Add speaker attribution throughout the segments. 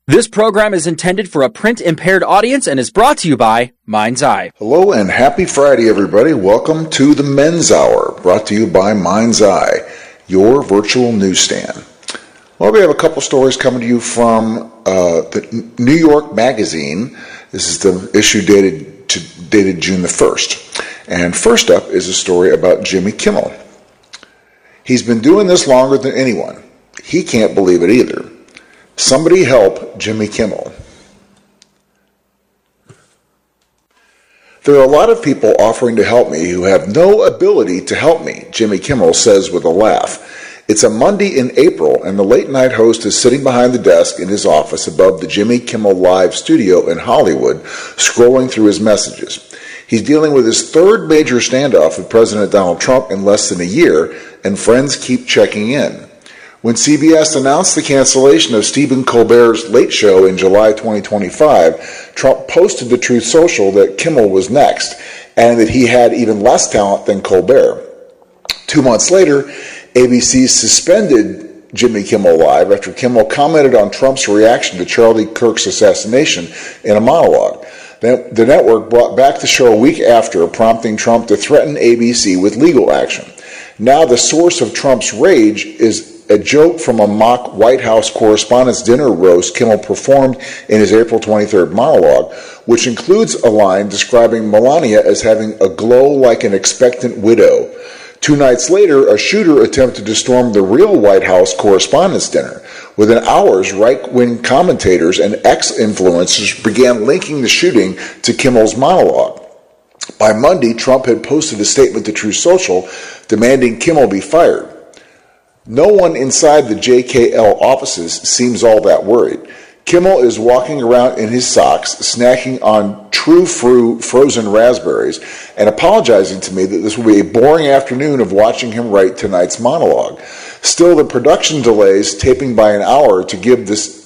Speaker 1: This program is intended for a print-impaired audience and is brought to you by Mind's Eye.
Speaker 2: Hello and happy Friday, everybody. Welcome to the Men's Hour, brought to you by Mind's Eye, your virtual newsstand. Well, we have a couple stories coming to you from the New York Magazine. This is the issue dated June the 1st. And first up is a story about Jimmy Kimmel. He's been doing this longer than anyone. He can't believe it either. Somebody help Jimmy Kimmel. There are a lot of people offering to help me who have no ability to help me, Jimmy Kimmel says with a laugh. It's a Monday in April, and the late-night host is sitting behind the desk in his office above the Jimmy Kimmel Live studio in Hollywood, scrolling through his messages. He's dealing with his third major standoff with President Donald Trump in less than a year, and friends keep checking in. When CBS announced the cancellation of Stephen Colbert's Late Show in July 2025, Trump posted to Truth Social that Kimmel was next, and that he had even less talent than Colbert. 2 months later, ABC suspended Jimmy Kimmel Live after Kimmel commented on Trump's reaction to Charlie Kirk's assassination in a monologue. The network brought back the show a week after, prompting Trump to threaten ABC with legal action. Now the source of Trump's rage is a joke from a mock White House Correspondents' Dinner roast Kimmel performed in his April 23rd monologue, which includes a line describing Melania as having a glow like an expectant widow. 2 nights later, a shooter attempted to storm the real White House Correspondents' Dinner. Within hours, right-wing commentators and ex-influencers began linking the shooting to Kimmel's monologue. By Monday, Trump had posted a statement to Truth Social demanding Kimmel be fired. No one inside the JKL offices seems all that worried. Kimmel is walking around in his socks, snacking on True Fruit frozen raspberries, and apologizing to me that this will be a boring afternoon of watching him write tonight's monologue. Still, the production delays taping by an hour to give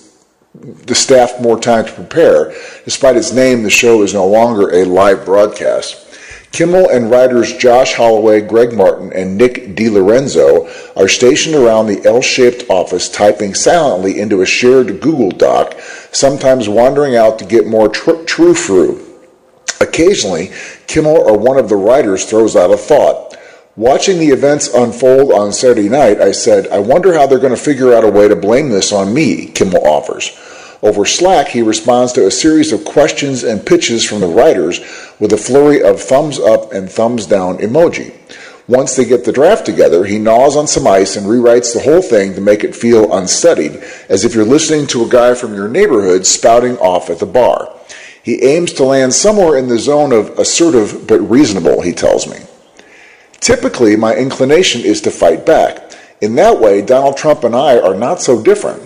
Speaker 2: the staff more time to prepare. Despite its name, the show is no longer a live broadcast. Kimmel and writers Josh Holloway, Greg Martin, and Nick DiLorenzo are stationed around the L-shaped office typing silently into a shared Google Doc, sometimes wandering out to get more true fruit. Occasionally, Kimmel or one of the writers throws out a thought. Watching the events unfold on Saturday night, I said, I wonder how they're going to figure out a way to blame this on me, Kimmel offers. Over Slack, he responds to a series of questions and pitches from the writers with a flurry of thumbs up and thumbs down emoji. Once they get the draft together, he gnaws on some ice and rewrites the whole thing to make it feel unstudied, as if you're listening to a guy from your neighborhood spouting off at the bar. He aims to land somewhere in the zone of assertive but reasonable, he tells me. Typically, my inclination is to fight back. In that way, Donald Trump and I are not so different.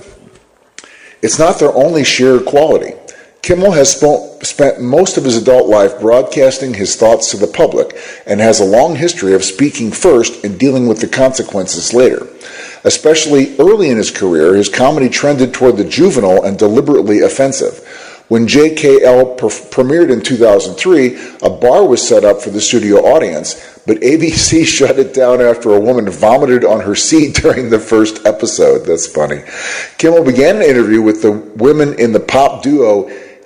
Speaker 2: It's not their only shared quality. Kimmel has spent most of his adult life broadcasting his thoughts to the public and has a long history of speaking first and dealing with the consequences later. Especially early in his career, his comedy trended toward the juvenile and deliberately offensive. When JKL premiered in 2003, a bar was set up for the studio audience, but ABC shut it down after a woman vomited on her seat during the first episode. That's funny. Kimmel began an interview with the women in the pop duo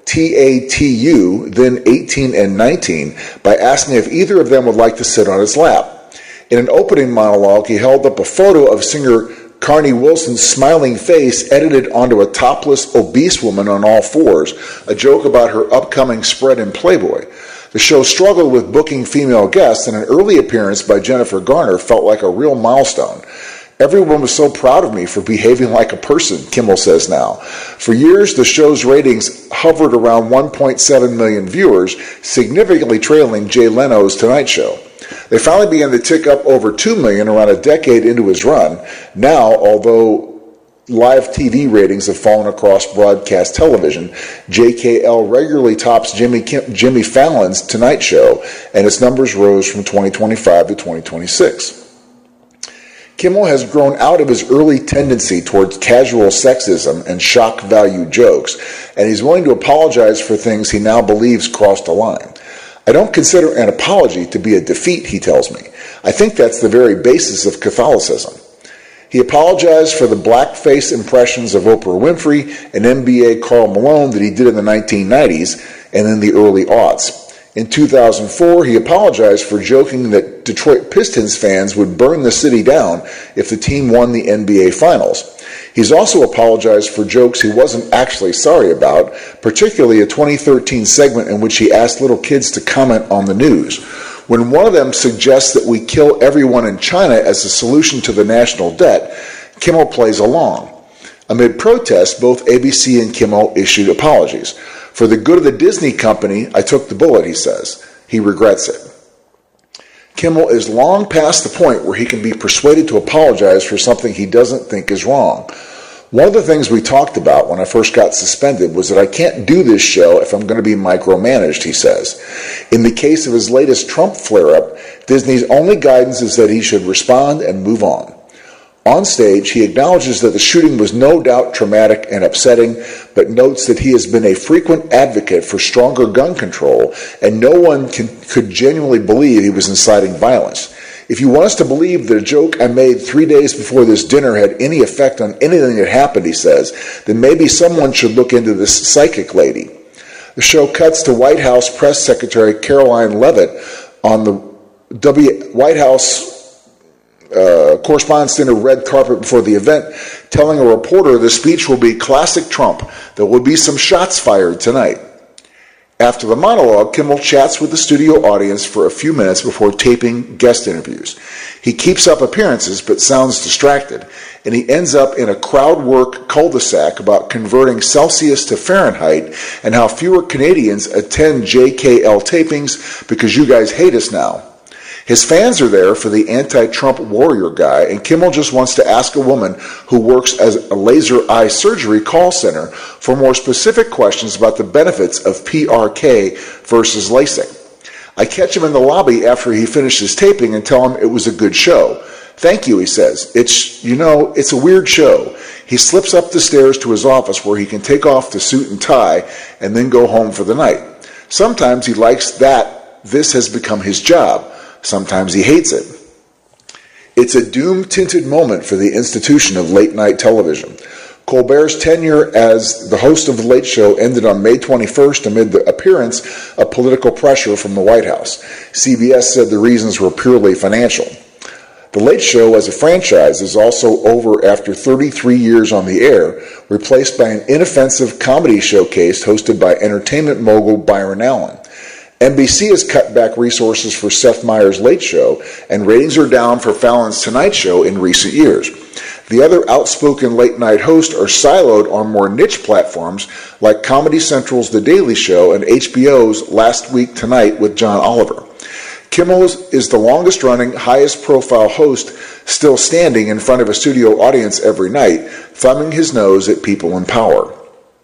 Speaker 2: TATU, then 18 and 19, by asking if either of them would like to sit on his lap. In an opening monologue, he held up a photo of singer Carney Wilson's smiling face edited onto a topless, obese woman on all fours, a joke about her upcoming spread in Playboy. The show struggled with booking female guests, and an early appearance by Jennifer Garner felt like a real milestone. Everyone was so proud of me for behaving like a person, Kimmel says now. For years, the show's ratings hovered around 1.7 million viewers, significantly trailing Jay Leno's Tonight Show. They finally began to tick up over 2 million around a decade into his run. Now, although live TV ratings have fallen across broadcast television, JKL regularly tops Jimmy Fallon's Tonight Show, and its numbers rose from 2025 to 2026. Kimmel has grown out of his early tendency towards casual sexism and shock value jokes, and he's willing to apologize for things he now believes crossed a line. I don't consider an apology to be a defeat, he tells me. I think that's the very basis of Catholicism. He apologized for the blackface impressions of Oprah Winfrey and NBA Karl Malone that he did in the 1990s and in the early aughts. In 2004, he apologized for joking that Detroit Pistons fans would burn the city down if the team won the NBA Finals. He's also apologized for jokes he wasn't actually sorry about, particularly a 2013 segment in which he asked little kids to comment on the news. When one of them suggests that we kill everyone in China as a solution to the national debt, Kimmel plays along. Amid protests, both ABC and Kimmel issued apologies. For the good of the Disney company, I took the bullet, he says. He regrets it. Kimmel is long past the point where he can be persuaded to apologize for something he doesn't think is wrong. One of the things we talked about when I first got suspended was that I can't do this show if I'm going to be micromanaged, he says. In the case of his latest Trump flare-up, Disney's only guidance is that he should respond and move on. On stage, he acknowledges that the shooting was no doubt traumatic and upsetting, but notes that he has been a frequent advocate for stronger gun control, and no one could genuinely believe he was inciting violence. If you want us to believe that a joke I made 3 days before this dinner had any effect on anything that happened, he says, then maybe someone should look into this psychic lady. The show cuts to White House Press Secretary Caroline Leavitt on the White House Correspondents' Dinner red carpet before the event, telling a reporter the speech will be classic Trump. There will be some shots fired tonight. After the monologue, Kimmel chats with the studio audience for a few minutes before taping guest interviews. He keeps up appearances but sounds distracted, and he ends up in a crowd work cul-de-sac about converting Celsius to Fahrenheit and how fewer Canadians attend JKL tapings because you guys hate us now. His fans are there for the anti-Trump warrior guy, and Kimmel just wants to ask a woman who works as a laser eye surgery call center for more specific questions about the benefits of PRK versus LASIK. I catch him in the lobby after he finishes taping and tell him it was a good show. Thank you, he says. It's a weird show. He slips up the stairs to his office where he can take off the suit and tie and then go home for the night. Sometimes he likes that this has become his job. Sometimes he hates it. It's a doom-tinted moment for the institution of late-night television. Colbert's tenure as the host of The Late Show ended on May 21st amid the appearance of political pressure from the White House. CBS said the reasons were purely financial. The Late Show as a franchise is also over after 33 years on the air, replaced by an inoffensive comedy showcase hosted by entertainment mogul Byron Allen. NBC has cut back resources for Seth Meyers' Late Show, and ratings are down for Fallon's Tonight Show in recent years. The other outspoken late-night hosts are siloed on more niche platforms like Comedy Central's The Daily Show and HBO's Last Week Tonight with John Oliver. Kimmel is the longest-running, highest-profile host still standing in front of a studio audience every night, thumbing his nose at people in power.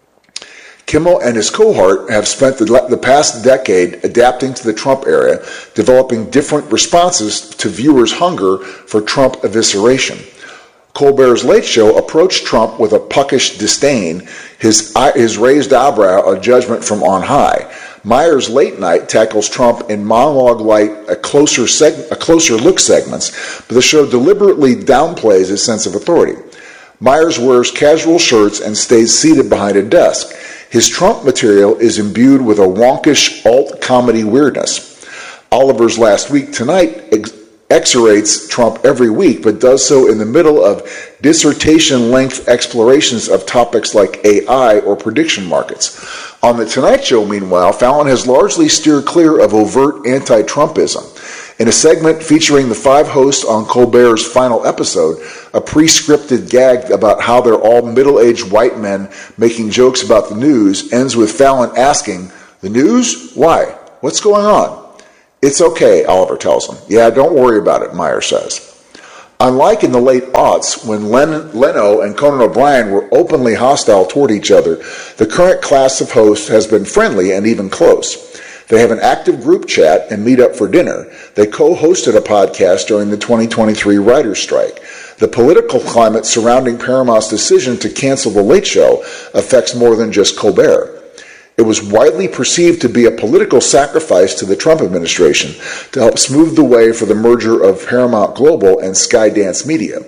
Speaker 2: Kimmel and his cohort have spent the past decade adapting to the Trump era, developing different responses to viewers' hunger for Trump evisceration. Colbert's Late Show approached Trump with a puckish disdain, his raised eyebrow a judgment from on high. Meyers' Late Night tackles Trump in monologue-like, a closer look segments, but the show deliberately downplays his sense of authority. Meyers wears casual shirts and stays seated behind a desk. His Trump material is imbued with a wonkish alt-comedy weirdness. Oliver's Last Week Tonight execrates Trump every week, but does so in the middle of dissertation-length explorations of topics like AI or prediction markets. On The Tonight Show, meanwhile, Fallon has largely steered clear of overt anti-Trumpism. In a segment featuring the 5 hosts on Colbert's final episode, a pre-scripted gag about how they're all middle-aged white men making jokes about the news ends with Fallon asking, "The news? Why? What's going on?" "It's okay," Oliver tells him. "Yeah, don't worry about it," Meyer says. Unlike in the late aughts, when Leno and Conan O'Brien were openly hostile toward each other, the current class of hosts has been friendly and even close. They have an active group chat and meet up for dinner. They co-hosted a podcast during the 2023 writers' strike. The political climate surrounding Paramount's decision to cancel The Late Show affects more than just Colbert. It was widely perceived to be a political sacrifice to the Trump administration to help smooth the way for the merger of Paramount Global and Skydance Media.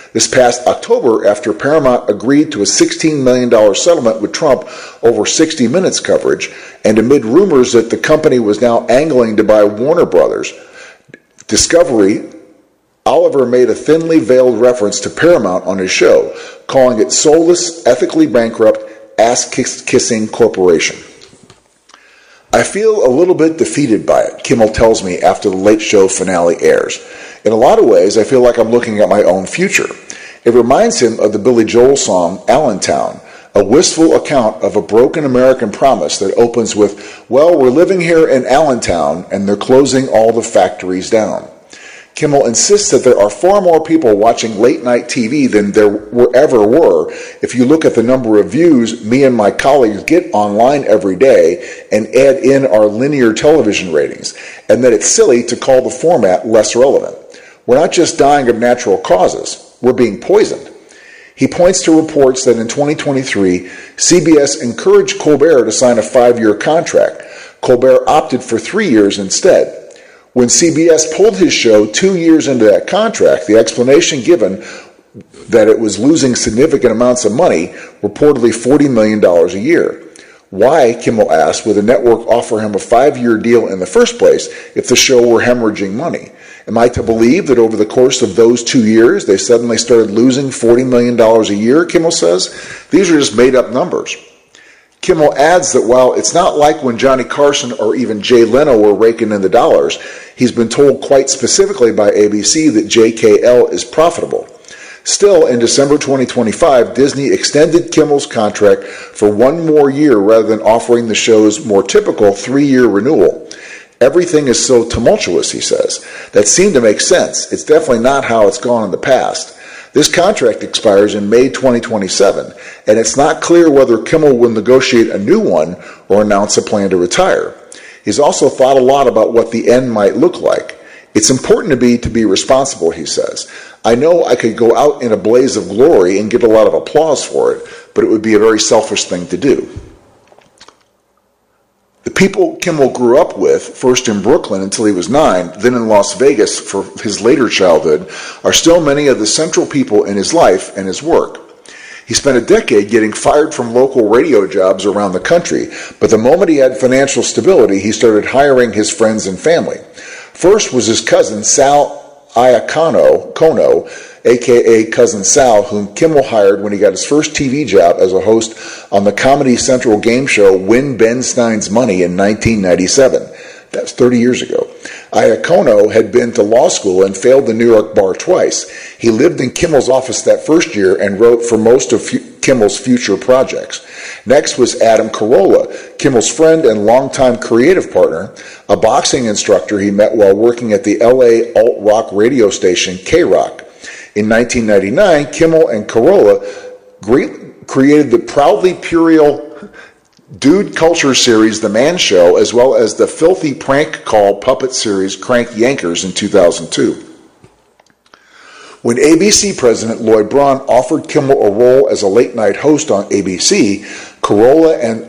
Speaker 2: This past October, after Paramount agreed to a $16 million settlement with Trump over 60 Minutes coverage, and amid rumors that the company was now angling to buy Warner Brothers Discovery, Oliver made a thinly veiled reference to Paramount on his show, calling it soulless, ethically bankrupt, ass-kissing corporation. I feel a little bit defeated by it, Kimmel tells me after the Late Show finale airs. In a lot of ways, I feel like I'm looking at my own future. It reminds him of the Billy Joel song, Allentown, a wistful account of a broken American promise that opens with, well, we're living here in Allentown, and they're closing all the factories down. Kimmel insists that there are far more people watching late-night TV than there ever were if you look at the number of views me and my colleagues get online every day and add in our linear television ratings, and that it's silly to call the format less relevant. We're not just dying of natural causes, we're being poisoned. He points to reports that in 2023, CBS encouraged Colbert to sign a 5-year contract. Colbert opted for 3 years instead. When CBS pulled his show 2 years into that contract, the explanation given that it was losing significant amounts of money, reportedly $40 million a year. Why, Kimmel asked, would the network offer him a 5-year deal in the first place if the show were hemorrhaging money? Am I to believe that over the course of those 2 years, they suddenly started losing $40 million a year, Kimmel says? These are just made-up numbers. Kimmel adds that while it's not like when Johnny Carson or even Jay Leno were raking in the dollars, he's been told quite specifically by ABC that JKL is profitable. Still, in December 2025, Disney extended Kimmel's contract for 1 more year rather than offering the show's more typical 3-year renewal. Everything is so tumultuous, he says. That seemed to make sense. It's definitely not how it's gone in the past. This contract expires in May 2027, and it's not clear whether Kimmel will negotiate a new one or announce a plan to retire. He's also thought a lot about what the end might look like. It's important to be responsible, he says. I know I could go out in a blaze of glory and get a lot of applause for it, but it would be a very selfish thing to do. The people Kimmel grew up with, first in Brooklyn until he was 9, then in Las Vegas for his later childhood, are still many of the central people in his life and his work. He spent a decade getting fired from local radio jobs around the country, but the moment he had financial stability, he started hiring his friends and family. First was his cousin, Sal Iacono, a.k.a. Cousin Sal, whom Kimmel hired when he got his first TV job as a host on the Comedy Central game show Win Ben Stein's Money in 1997. That's 30 years ago. Iacono had been to law school and failed the New York bar twice. He lived in Kimmel's office that first year and wrote for most of Kimmel's future projects. Next was Adam Carolla, Kimmel's friend and longtime creative partner, a boxing instructor he met while working at the LA alt-rock radio station K-Rock. In 1999, Kimmel and Carolla created the proudly puerile Dude Culture series The Man Show, as well as the filthy prank call puppet series Crank Yankers in 2002. When ABC President Lloyd Braun offered Kimmel a role as a late-night host on ABC, Carolla and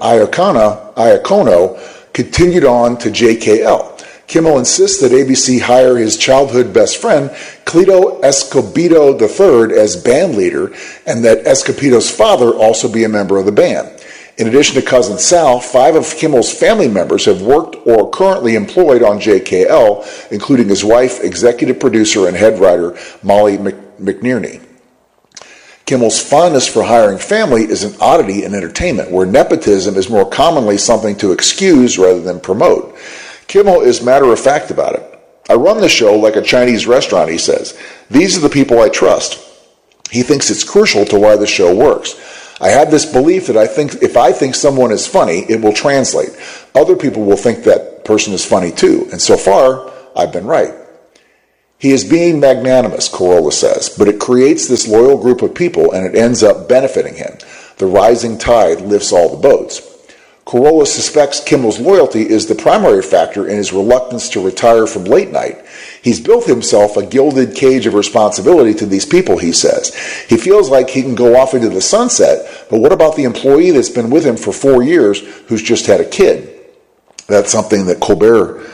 Speaker 2: Iacono continued on to JKL. Kimmel insists that ABC hire his childhood best friend, Cleto Escobedo III, as band leader, and that Escobedo's father also be a member of the band. In addition to Cousin Sal, 5 of Kimmel's family members have worked or are currently employed on JKL, including his wife, executive producer, and head writer Molly McNerney. Kimmel's fondness for hiring family is an oddity in entertainment, where nepotism is more commonly something to excuse rather than promote. Kimmel is matter-of-fact about it. I run the show like a Chinese restaurant, he says. These are the people I trust. He thinks it's crucial to why the show works. I have this belief that if I think someone is funny, it will translate. Other people will think that person is funny too, and so far, I've been right. He is being magnanimous, Carolla says, but it creates this loyal group of people and it ends up benefiting him. The rising tide lifts all the boats. Carolla suspects Kimmel's loyalty is the primary factor in his reluctance to retire from late night. He's built himself a gilded cage of responsibility to these people, he says. He feels like he can go off into the sunset, but what about the employee that's been with him for 4 years who's just had a kid? That's something that Colbert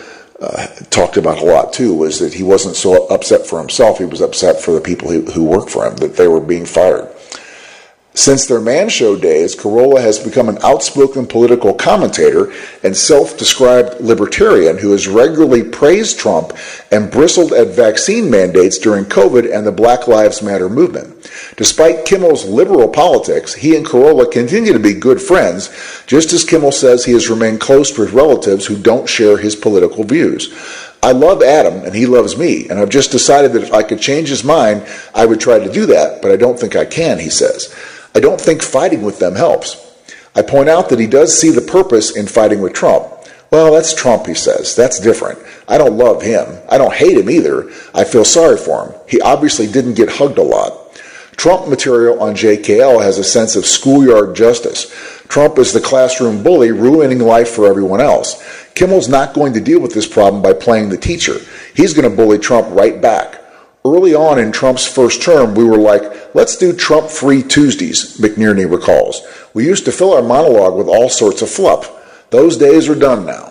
Speaker 2: talked about a lot too, was that he wasn't so upset for himself, he was upset for the people who work for him, that they were being fired. Since their Man Show days, Carolla has become an outspoken political commentator and self-described libertarian who has regularly praised Trump and bristled at vaccine mandates during COVID and the Black Lives Matter movement. Despite Kimmel's liberal politics, he and Carolla continue to be good friends, just as Kimmel says he has remained close with relatives who don't share his political views. I love Adam and he loves me, and I've just decided that if I could change his mind, I would try to do that, but I don't think I can, he says. I don't think fighting with them helps. I point out that he does see the purpose in fighting with Trump. Well, that's Trump, he says. That's different. I don't love him. I don't hate him either. I feel sorry for him. He obviously didn't get hugged a lot. Trump material on JKL has a sense of schoolyard justice. Trump is the classroom bully ruining life for everyone else. Kimmel's not going to deal with this problem by playing the teacher. He's going to bully Trump right back. Early on in Trump's first term, we were like, let's do Trump-free Tuesdays, McNerney recalls. We used to fill our monologue with all sorts of fluff. Those days are done now.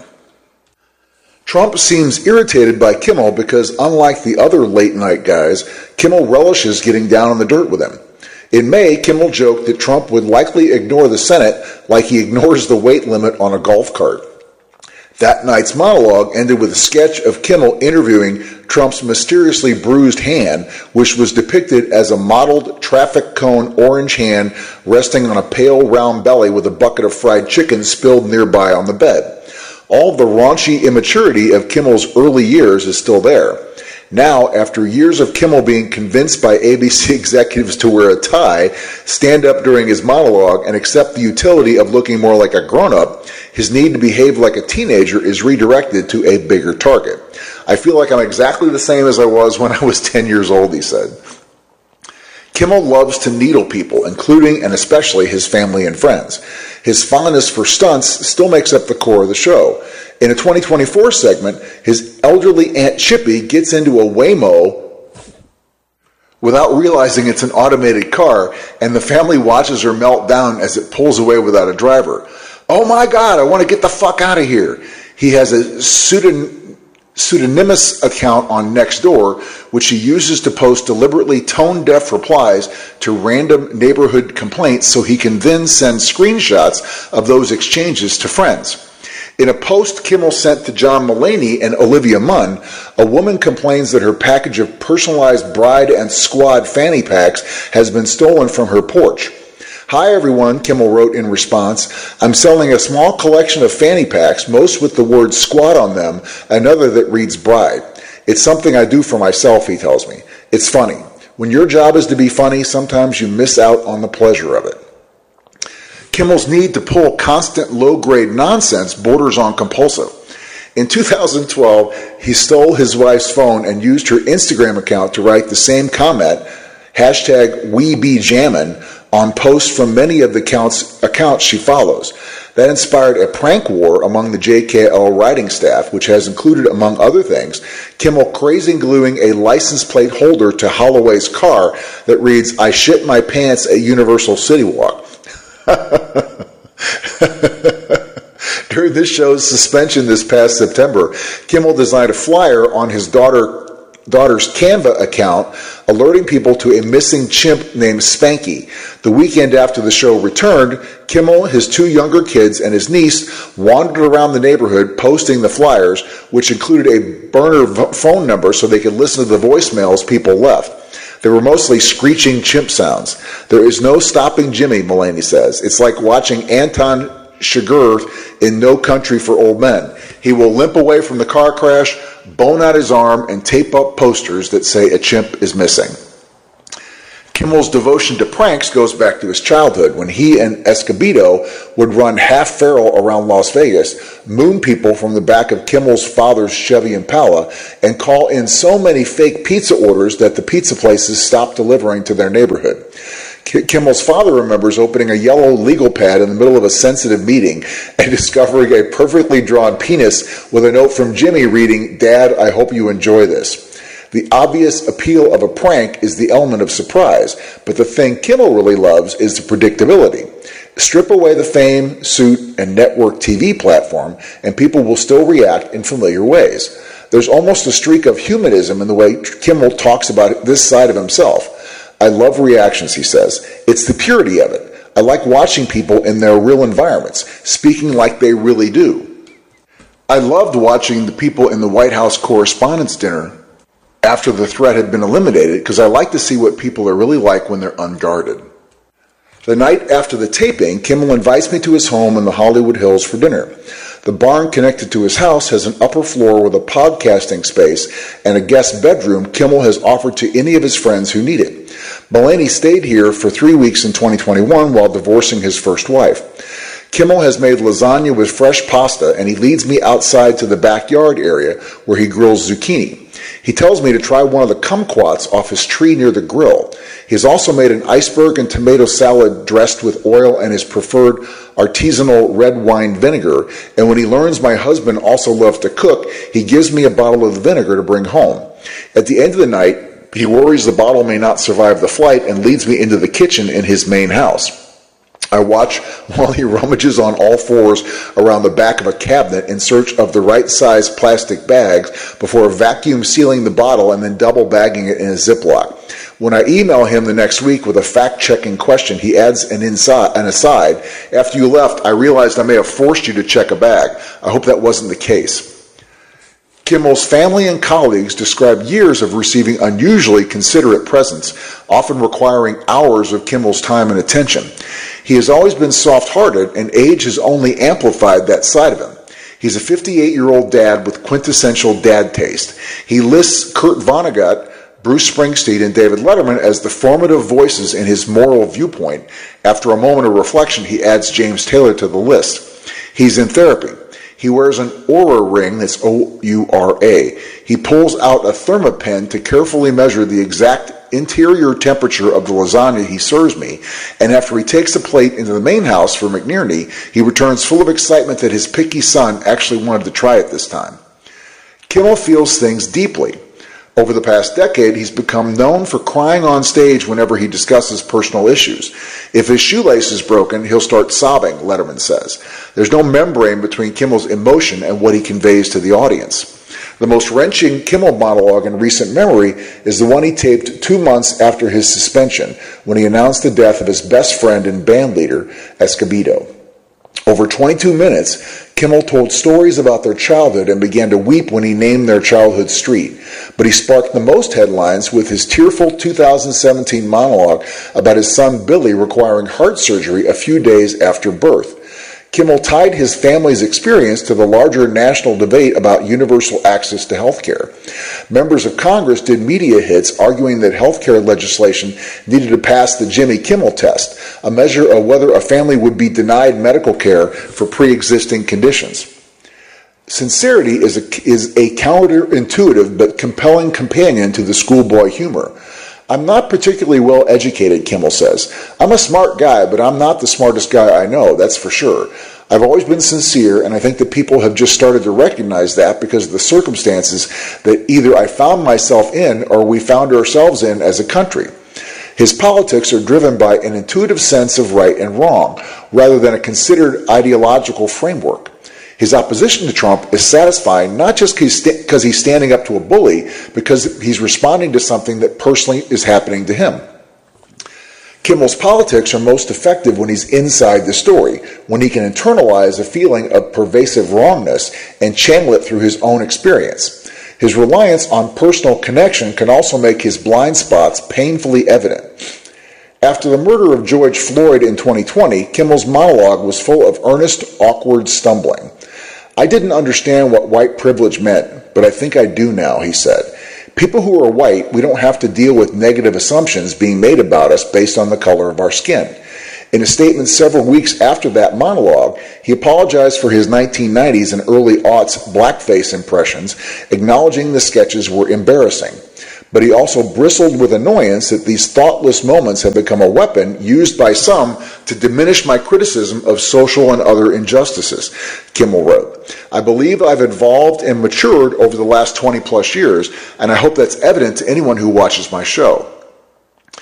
Speaker 2: Trump seems irritated by Kimmel because, unlike the other late-night guys, Kimmel relishes getting down in the dirt with him. In May, Kimmel joked that Trump would likely ignore the Senate like he ignores the weight limit on a golf cart. That night's monologue ended with a sketch of Kimmel interviewing Trump's mysteriously bruised hand, which was depicted as a modeled traffic cone orange hand resting on a pale round belly with a bucket of fried chicken spilled nearby on the bed. All the raunchy immaturity of Kimmel's early years is still there. Now, after years of Kimmel being convinced by ABC executives to wear a tie, stand up during his monologue, and accept the utility of looking more like a grown-up, his need to behave like a teenager is redirected to a bigger target. I feel like I'm exactly the same as I was when I was 10 years old, he said. Kimmel loves to needle people, including and especially his family and friends. His fondness for stunts still makes up the core of the show. In a 2024 segment, his elderly Aunt Chippy gets into a Waymo without realizing it's an automated car, and the family watches her melt down as it pulls away without a driver. Oh my God, I want to get the fuck out of here. He has a pseudonymous account on Nextdoor, which he uses to post deliberately tone-deaf replies to random neighborhood complaints so he can then send screenshots of those exchanges to friends. In a post Kimmel sent to John Mulaney and Olivia Munn, a woman complains that her package of personalized bride and squad fanny packs has been stolen from her porch. Hi everyone, Kimmel wrote in response. I'm selling a small collection of fanny packs, most with the word squad on them, another that reads bride. It's something I do for myself, he tells me. It's funny. When your job is to be funny, sometimes you miss out on the pleasure of it. Kimmel's need to pull constant low-grade nonsense borders on compulsive. In 2012, he stole his wife's phone and used her Instagram account to write the same comment, #WeBeJammin', on posts from many of the accounts she follows. That inspired a prank war among the JKL writing staff, which has included, among other things, Kimmel crazy gluing a license plate holder to Holloway's car that reads, I shit my pants at Universal City Walk. During this show's suspension this past September, Kimmel designed a flyer on his daughter's Canva account alerting people to a missing chimp named Spanky. The weekend after the show returned, Kimmel, his two younger kids, and his niece wandered around the neighborhood posting the flyers, which included a burner phone number so they could listen to the voicemails people left. They were mostly screeching chimp sounds. There is no stopping Jimmy, Mulaney says. It's like watching Anton Chigurh in No Country for Old Men. He will limp away from the car crash, bone out his arm, and tape up posters that say a chimp is missing. Kimmel's devotion to pranks goes back to his childhood when he and Escobedo would run half feral around Las Vegas, moon people from the back of Kimmel's father's Chevy Impala, and call in so many fake pizza orders that the pizza places stopped delivering to their neighborhood. Kimmel's father remembers opening a yellow legal pad in the middle of a sensitive meeting and discovering a perfectly drawn penis with a note from Jimmy reading, Dad, I hope you enjoy this. The obvious appeal of a prank is the element of surprise, but the thing Kimmel really loves is the predictability. Strip away the fame, suit, and network TV platform, and people will still react in familiar ways. There's almost a streak of humanism in the way Kimmel talks about this side of himself. I love reactions, he says. It's the purity of it. I like watching people in their real environments, speaking like they really do. I loved watching the people in the White House Correspondents' Dinner after the threat had been eliminated because I like to see what people are really like when they're unguarded. The night after the taping, Kimmel invites me to his home in the Hollywood Hills for dinner. The barn connected to his house has an upper floor with a podcasting space and a guest bedroom Kimmel has offered to any of his friends who need it. Mulaney stayed here for 3 weeks in 2021 while divorcing his first wife. Kimmel has made lasagna with fresh pasta, and he leads me outside to the backyard area where he grills zucchini. He tells me to try one of the kumquats off his tree near the grill. He has also made an iceberg and tomato salad dressed with oil and his preferred artisanal red wine vinegar, and when he learns my husband also loves to cook, he gives me a bottle of the vinegar to bring home. At the end of the night, he worries the bottle may not survive the flight and leads me into the kitchen in his main house. I watch while he rummages on all fours around the back of a cabinet in search of the right size plastic bags before vacuum sealing the bottle and then double bagging it in a Ziploc. When I email him the next week with a fact-checking question, he adds an aside. After you left, I realized I may have forced you to check a bag. I hope that wasn't the case. Kimmel's family and colleagues describe years of receiving unusually considerate presents, often requiring hours of Kimmel's time and attention. He has always been soft-hearted, and age has only amplified that side of him. He's a 58-year-old dad with quintessential dad taste. He lists Kurt Vonnegut, Bruce Springsteen, and David Letterman as the formative voices in his moral viewpoint. After a moment of reflection, he adds James Taylor to the list. He's in therapy. He wears an Oura ring, that's O-U-R-A. He pulls out a Thermapen to carefully measure the exact interior temperature of the lasagna he serves me, and after he takes the plate into the main house for McNierney, he returns full of excitement that his picky son actually wanted to try it this time. Kimmel feels things deeply. Over the past decade, he's become known for crying on stage whenever he discusses personal issues. If his shoelace is broken, he'll start sobbing, Letterman says. There's no membrane between Kimmel's emotion and what he conveys to the audience. The most wrenching Kimmel monologue in recent memory is the one he taped 2 months after his suspension, when he announced the death of his best friend and bandleader, Escobedo. Over 22 minutes, Kimmel told stories about their childhood and began to weep when he named their childhood street. But he sparked the most headlines with his tearful 2017 monologue about his son Billy requiring heart surgery a few days after birth. Kimmel tied his family's experience to the larger national debate about universal access to health care. Members of Congress did media hits arguing that health care legislation needed to pass the Jimmy Kimmel test, a measure of whether a family would be denied medical care for pre-existing conditions. Sincerity is a counterintuitive but compelling companion to the schoolboy humor. I'm not particularly well educated, Kimmel says. I'm a smart guy, but I'm not the smartest guy I know, that's for sure. I've always been sincere, and I think that people have just started to recognize that because of the circumstances that either I found myself in or we found ourselves in as a country. His politics are driven by an intuitive sense of right and wrong, rather than a considered ideological framework. His opposition to Trump is satisfying not just because he's standing up to a bully, because he's responding to something that personally is happening to him. Kimmel's politics are most effective when he's inside the story, when he can internalize a feeling of pervasive wrongness and channel it through his own experience. His reliance on personal connection can also make his blind spots painfully evident. After the murder of George Floyd in 2020, Kimmel's monologue was full of earnest, awkward stumbling. I didn't understand what white privilege meant, but I think I do now, he said. People who are white, we don't have to deal with negative assumptions being made about us based on the color of our skin. In a statement several weeks after that monologue, he apologized for his 1990s and early aughts blackface impressions, acknowledging the sketches were embarrassing. But he also bristled with annoyance that these thoughtless moments have become a weapon used by some to diminish my criticism of social and other injustices, Kimmel wrote. I believe I've evolved and matured over the last 20 plus years, and I hope that's evident to anyone who watches my show.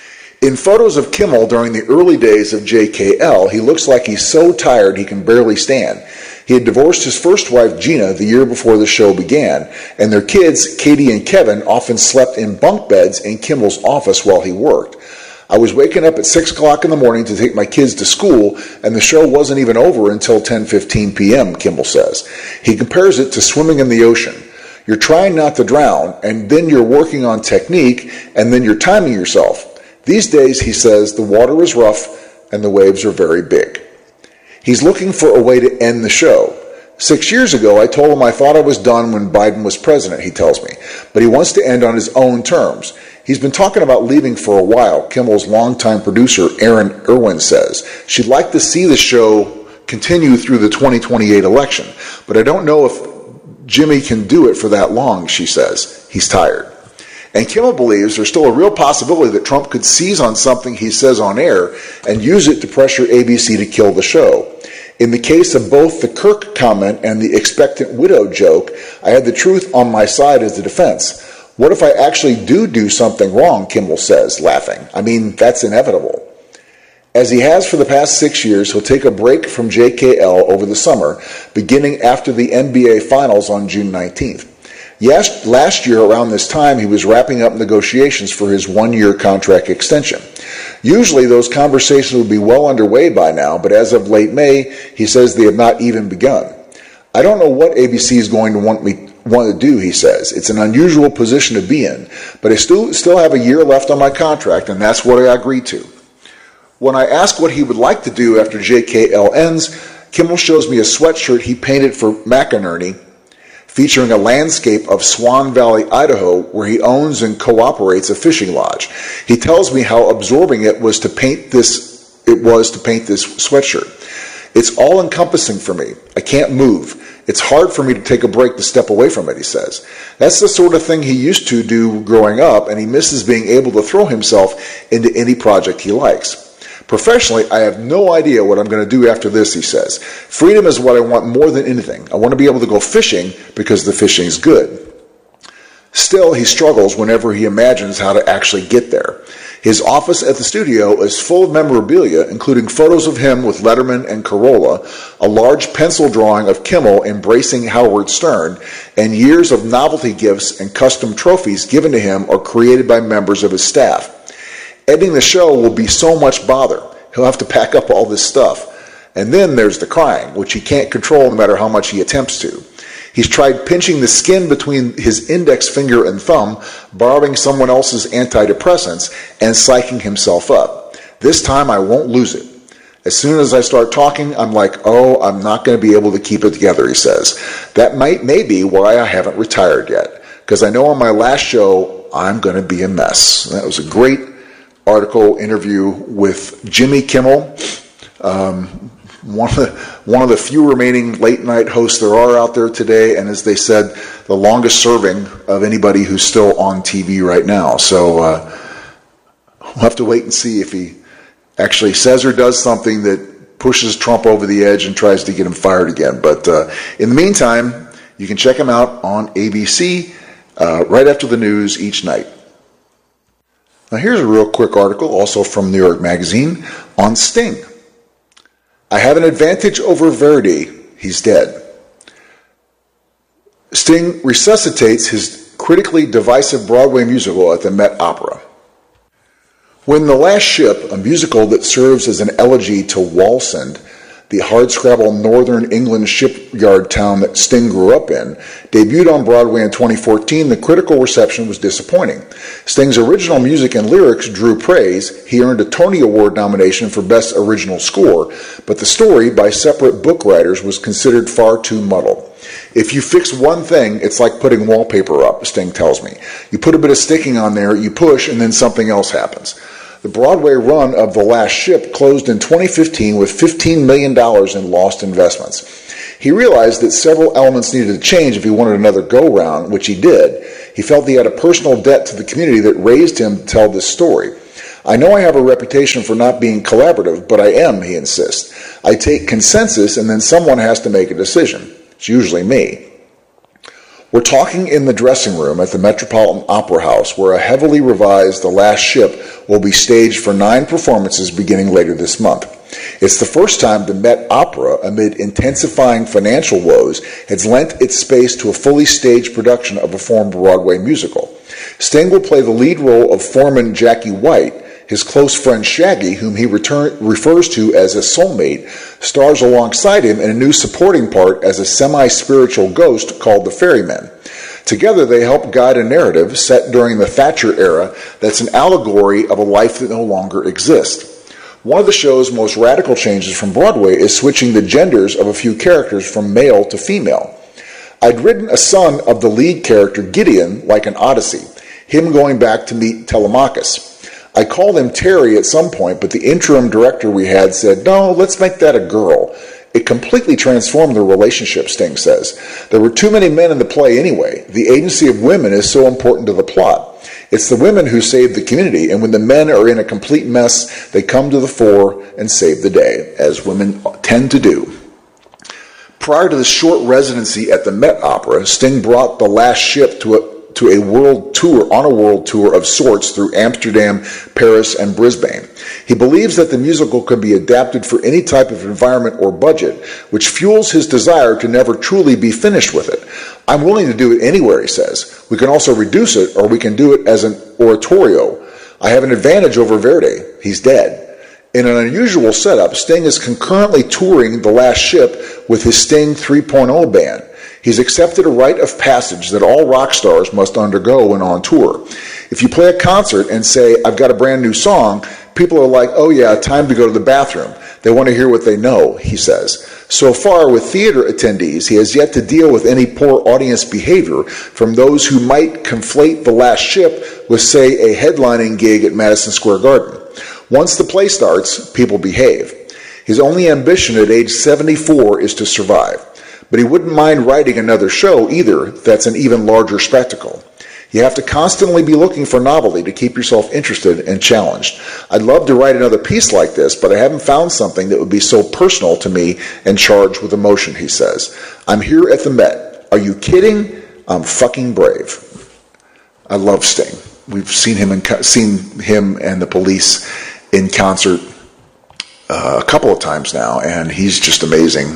Speaker 2: In photos of Kimmel during the early days of JKL, he looks like he's so tired he can barely stand. He had divorced his first wife, Gina, the year before the show began, and their kids, Katie and Kevin, often slept in bunk beds in Kimmel's office while he worked. I was waking up at 6 o'clock in the morning to take my kids to school, and the show wasn't even over until 10:15 p.m., Kimmel says. He compares it to swimming in the ocean. You're trying not to drown, and then you're working on technique, and then you're timing yourself. These days, he says, the water is rough and the waves are very big. He's looking for a way to end the show. 6 years ago, I told him I thought I was done when Biden was president, he tells me, but he wants to end on his own terms. He's been talking about leaving for a while, Kimmel's longtime producer, Erin Irwin, says. She'd like to see the show continue through the 2028 election, but I don't know if Jimmy can do it for that long, she says. He's tired. And Kimmel believes there's still a real possibility that Trump could seize on something he says on air and use it to pressure ABC to kill the show. In the case of both the Kirk comment and the expectant widow joke, I had the truth on my side as the defense. What if I actually do something wrong, Kimmel says, laughing. I mean, that's inevitable. As he has for the past 6 years, he'll take a break from JKL over the summer, beginning after the NBA Finals on June 19th. Yes, last year around this time, he was wrapping up negotiations for his one-year contract extension. Usually those conversations would be well underway by now, but as of late May, he says they have not even begun. I don't know what ABC is going to want to do, he says. It's an unusual position to be in, but I still have a year left on my contract, and that's what I agreed to. When I ask what he would like to do after JKL ends, Kimmel shows me a sweatshirt he painted for McInerney, featuring a landscape of Swan Valley, Idaho, where he owns and cooperates a fishing lodge. He tells me how absorbing it was to paint this sweatshirt. It's all-encompassing for me. I can't move. It's hard for me to take a break to step away from it, he says. That's the sort of thing he used to do growing up, and he misses being able to throw himself into any project he likes. Professionally, I have no idea what I'm going to do after this, he says. Freedom is what I want more than anything. I want to be able to go fishing because the fishing's good. Still, he struggles whenever he imagines how to actually get there. His office at the studio is full of memorabilia, including photos of him with Letterman and Carolla, a large pencil drawing of Kimmel embracing Howard Stern, and years of novelty gifts and custom trophies given to him or created by members of his staff. Ending the show will be so much bother. He'll have to pack up all this stuff. And then there's the crying, which he can't control no matter how much he attempts to. He's tried pinching the skin between his index finger and thumb, borrowing someone else's antidepressants, and psyching himself up. This time I won't lose it. As soon as I start talking, I'm like, oh, I'm not going to be able to keep it together, he says. That may be why I haven't retired yet, because I know on my last show, I'm going to be a mess. That was a great article interview with Jimmy Kimmel, one of the few remaining late night hosts there are out there today, and as they said, the longest serving of anybody who's still on TV right now. So we'll have to wait and see if he actually says or does something that pushes Trump over the edge and tries to get him fired again. But in the meantime, you can check him out on ABC right after the news each night. Now here's a real quick article, also from New York Magazine, on Sting. I have an advantage over Verdi. He's dead. Sting resuscitates his critically divisive Broadway musical at the Met Opera. When The Last Ship, a musical that serves as an elegy to Wallsend, the hardscrabble northern England shipyard town that Sting grew up in, debuted on Broadway in 2014, the critical reception was disappointing. Sting's original music and lyrics drew praise. He earned a Tony Award nomination for Best Original Score, but the story, by separate book writers, was considered far too muddled. If you fix one thing, it's like putting wallpaper up, Sting tells me. You put a bit of sticking on there, you push, and then something else happens. The Broadway run of The Last Ship closed in 2015 with $15 million in lost investments. He realized that several elements needed to change if he wanted another go-round, which he did. He felt he had a personal debt to the community that raised him to tell this story. I know I have a reputation for not being collaborative, but I am, he insists. I take consensus and then someone has to make a decision. It's usually me. We're talking in the dressing room at the Metropolitan Opera House, where a heavily revised The Last Ship will be staged for 9 performances beginning later this month. It's the first time the Met Opera, amid intensifying financial woes, has lent its space to a fully staged production of a former Broadway musical. Sting will play the lead role of foreman Jackie White. His close friend Shaggy, whom he refers to as a soulmate, stars alongside him in a new supporting part as a semi-spiritual ghost called the Ferryman. Together they help guide a narrative set during the Thatcher era that's an allegory of a life that no longer exists. One of the show's most radical changes from Broadway is switching the genders of a few characters from male to female. I'd written a son of the lead character Gideon like an Odyssey, him going back to meet Telemachus. I called him Terry at some point, but the interim director we had said, no, let's make that a girl. It completely transformed the relationship, Sting says. There were too many men in the play anyway. The agency of women is so important to the plot. It's the women who save the community, and when the men are in a complete mess, they come to the fore and save the day, as women tend to do. Prior to the short residency at the Met Opera, Sting brought The Last Ship to a world tour of sorts through Amsterdam, Paris, and Brisbane. He believes that the musical can be adapted for any type of environment or budget, which fuels his desire to never truly be finished with it. I'm willing to do it anywhere, he says. We can also reduce it, or we can do it as an oratorio. I have an advantage over Verdi. He's dead. In an unusual setup, Sting is concurrently touring The Last Ship with his Sting 3.0 band. He's accepted a rite of passage that all rock stars must undergo when on tour. If you play a concert and say, I've got a brand new song, people are like, oh yeah, time to go to the bathroom. They want to hear what they know, he says. So far with theater attendees, he has yet to deal with any poor audience behavior from those who might conflate The Last Ship with, say, a headlining gig at Madison Square Garden. Once the play starts, people behave. His only ambition at age 74 is to survive. But he wouldn't mind writing another show either that's an even larger spectacle. You have to constantly be looking for novelty to keep yourself interested and challenged. I'd love to write another piece like this, but I haven't found something that would be so personal to me and charged with emotion, he says. I'm here at the Met. Are you kidding? I'm fucking brave. I love Sting. We've seen him and the Police in concert a couple of times now, and he's just amazing.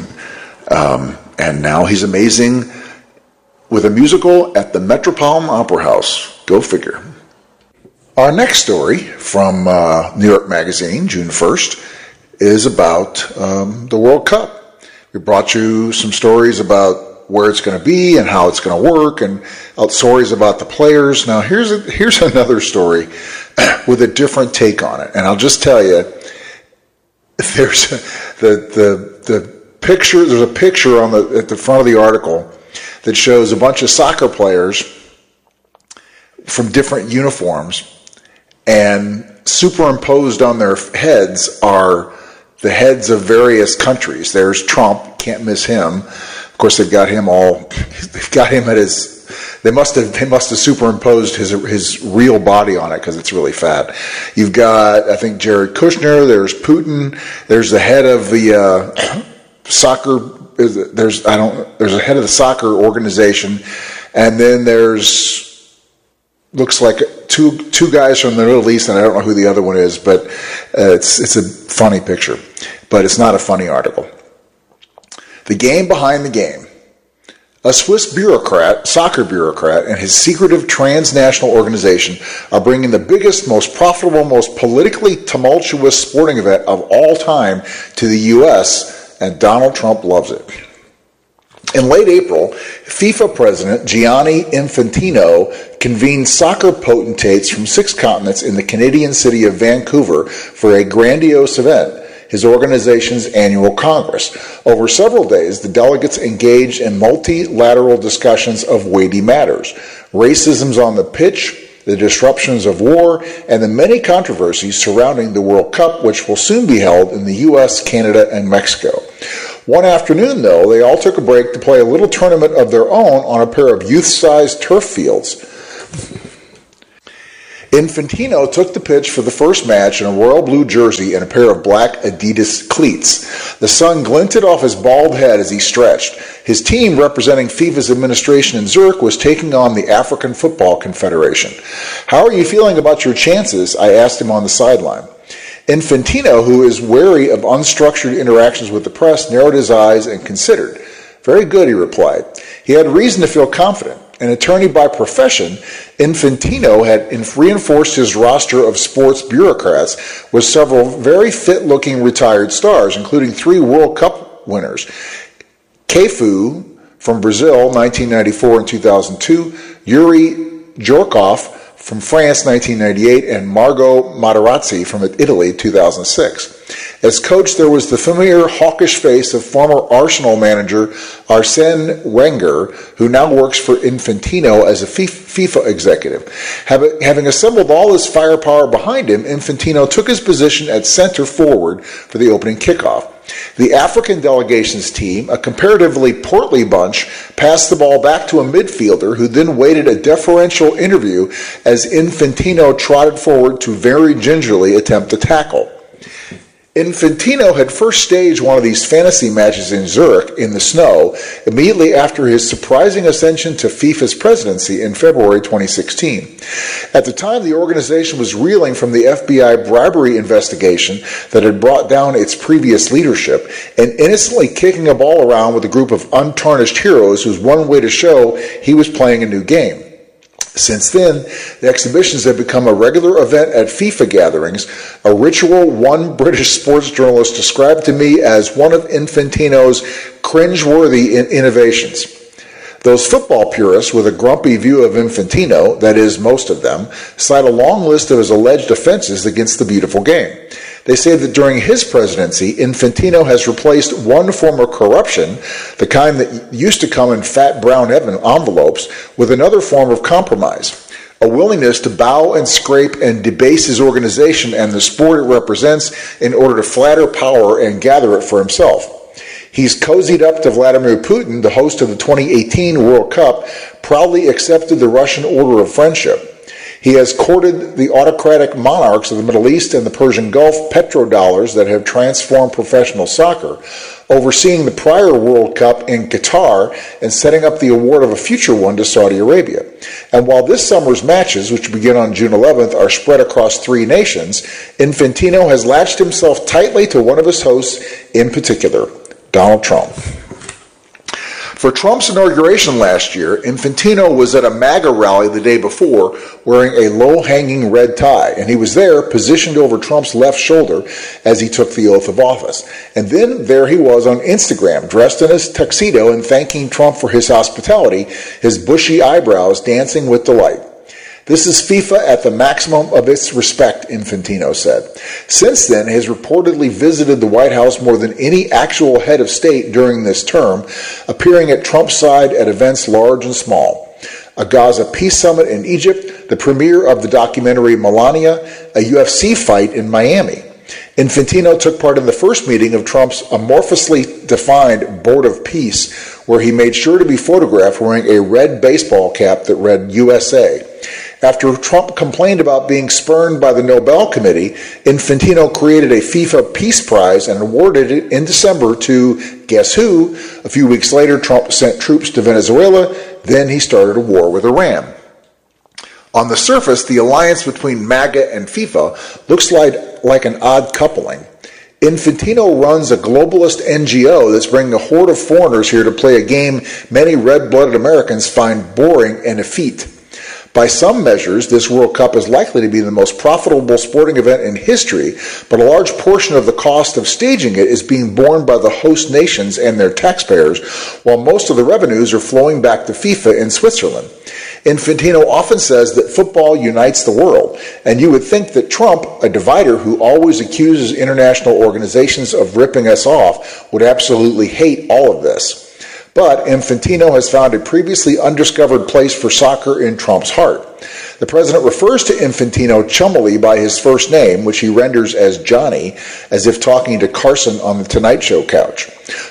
Speaker 2: And now he's amazing with a musical at the Metropolitan Opera House. Go figure. Our next story from New York Magazine, June 1st, is about the World Cup. We brought you some stories about where it's going to be and how it's going to work, and stories about the players. Now here's another story with a different take on it. And I'll just tell you, there's the picture. There's a picture at the front of the article that shows a bunch of soccer players from different uniforms, and superimposed on their heads are the heads of various countries. There's Trump, can't miss him. Of course, they've got him at his. They must have superimposed his real body on it because it's really fat. You've got, I think, Jared Kushner. There's Putin. There's the head of the soccer. There's a head of the soccer organization, and then looks like two guys from the Middle East, and I don't know who the other one is, but it's a funny picture, but it's not a funny article. The game behind the game. A Swiss soccer bureaucrat, and his secretive transnational organization are bringing the biggest, most profitable, most politically tumultuous sporting event of all time to the U.S., and Donald Trump loves it. In late April, FIFA President Gianni Infantino convened soccer potentates from 6 continents in the Canadian city of Vancouver for a grandiose event, his organization's annual Congress. Over several days, the delegates engaged in multilateral discussions of weighty matters: racisms on the pitch, the disruptions of war, and the many controversies surrounding the World Cup, which will soon be held in the U.S., Canada, and Mexico. One afternoon, though, they all took a break to play a little tournament of their own on a pair of youth-sized turf fields. Infantino took the pitch for the first match in a royal blue jersey and a pair of black Adidas cleats. The sun glinted off his bald head as he stretched. His team, representing FIFA's administration in Zurich, was taking on the African Football Confederation. "How are you feeling about your chances?" I asked him on the sideline. Infantino, who is wary of unstructured interactions with the press, narrowed his eyes and considered. "Very good," he replied. He had reason to feel confident. An attorney by profession, Infantino had reinforced his roster of sports bureaucrats with several very fit-looking retired stars, including 3 World Cup winners. Cafu from Brazil, 1994 and 2002, Yuri Djorkaeff from France, 1998, and Margot Materazzi from Italy, 2006. As coach, there was the familiar hawkish face of former Arsenal manager Arsene Wenger, who now works for Infantino as a FIFA executive. Having assembled all his firepower behind him, Infantino took his position at center forward for the opening kickoff. The African delegation's team, a comparatively portly bunch, passed the ball back to a midfielder who then waited a deferential interview as Infantino trotted forward to very gingerly attempt a tackle. Infantino had first staged one of these fantasy matches in Zurich in the snow immediately after his surprising ascension to FIFA's presidency in February 2016. At the time, the organization was reeling from the FBI bribery investigation that had brought down its previous leadership and innocently kicking a ball around with a group of untarnished heroes whose one way to show he was playing a new game. Since then, the exhibitions have become a regular event at FIFA gatherings, a ritual one British sports journalist described to me as one of Infantino's cringe-worthy innovations. Those football purists with a grumpy view of Infantino, that is, most of them, cite a long list of his alleged offenses against the beautiful game. They say that during his presidency, Infantino has replaced one form of corruption, the kind that used to come in fat brown envelopes, with another form of compromise, a willingness to bow and scrape and debase his organization and the sport it represents in order to flatter power and gather it for himself. He's cozied up to Vladimir Putin, the host of the 2018 World Cup, proudly accepted the Russian Order of Friendship. He has courted the autocratic monarchs of the Middle East and the Persian Gulf petrodollars that have transformed professional soccer, overseeing the prior World Cup in Qatar and setting up the award of a future one to Saudi Arabia. And while this summer's matches, which begin on June 11th, are spread across 3 nations, Infantino has latched himself tightly to one of his hosts in particular, Donald Trump. For Trump's inauguration last year, Infantino was at a MAGA rally the day before wearing a low-hanging red tie, and he was there positioned over Trump's left shoulder as he took the oath of office. And then there he was on Instagram, dressed in his tuxedo and thanking Trump for his hospitality, his bushy eyebrows dancing with delight. This is FIFA at the maximum of its respect, Infantino said. Since then, he has reportedly visited the White House more than any actual head of state during this term, appearing at Trump's side at events large and small. A Gaza peace summit in Egypt, the premiere of the documentary Melania, a UFC fight in Miami. Infantino took part in the first meeting of Trump's amorphously defined Board of Peace, where he made sure to be photographed wearing a red baseball cap that read USA. After Trump complained about being spurned by the Nobel Committee, Infantino created a FIFA Peace Prize and awarded it in December to, guess who? A few weeks later, Trump sent troops to Venezuela. Then he started a war with Iran. On the surface, the alliance between MAGA and FIFA looks like an odd coupling. Infantino runs a globalist NGO that's bringing a horde of foreigners here to play a game many red-blooded Americans find boring and effete. By some measures, this World Cup is likely to be the most profitable sporting event in history, but a large portion of the cost of staging it is being borne by the host nations and their taxpayers, while most of the revenues are flowing back to FIFA in Switzerland. Infantino often says that football unites the world, and you would think that Trump, a divider who always accuses international organizations of ripping us off, would absolutely hate all of this. But Infantino has found a previously undiscovered place for soccer in Trump's heart. The president refers to Infantino chummily by his first name, which he renders as Johnny, as if talking to Carson on the Tonight Show couch.